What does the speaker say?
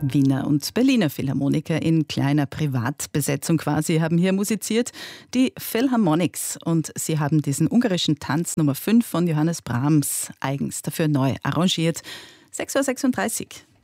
Wiener und Berliner Philharmoniker in kleiner Privatbesetzung quasi haben hier musiziert, die Philharmonics. Und sie haben diesen ungarischen Tanz Nummer 5 von Johannes Brahms eigens dafür neu arrangiert. 6:36 Uhr.